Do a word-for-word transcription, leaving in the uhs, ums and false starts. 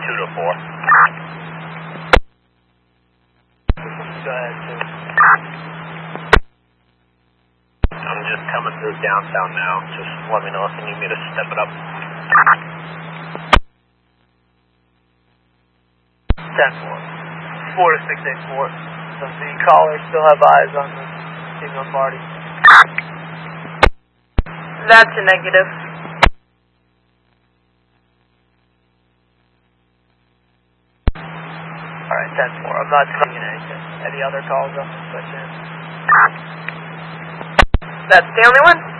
two to four. Go ahead, two. I'm just coming through downtown now. Just let me know if you need me to step it up. ten four. four to six eight four. Does the caller still have eyes on the female party? That's a negative. Alright, ten four. I'm not seeing anything. Any other calls on this switch in? That's the only one?